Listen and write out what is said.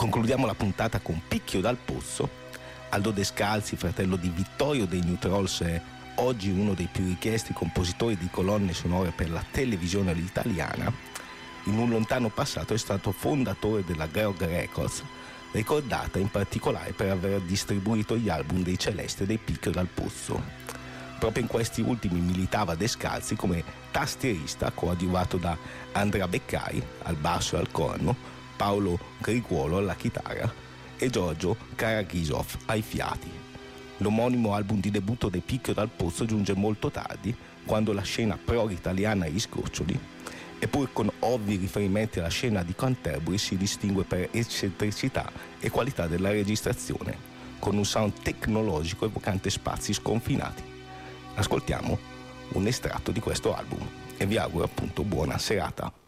Concludiamo la puntata con Picchio dal Pozzo. Aldo Descalzi, fratello di Vittorio dei New Trolls, è oggi uno dei più richiesti compositori di colonne sonore per la televisione italiana. In un lontano passato è stato fondatore della Georg Records, ricordata in particolare per aver distribuito gli album dei Celeste e dei Picchio dal Pozzo. Proprio in questi ultimi militava Descalzi come tastierista, coadiuvato da Andrea Beccai al basso e al corno, Paolo Griguolo alla chitarra e Giorgio Karaghisov ai fiati. L'omonimo album di debutto dei Picchio dal Pozzo giunge molto tardi, quando la scena pro-italiana è agli sgoccioli, eppure con ovvi riferimenti alla scena di Canterbury si distingue per eccentricità e qualità della registrazione, con un sound tecnologico evocante spazi sconfinati. Ascoltiamo un estratto di questo album e vi auguro appunto buona serata.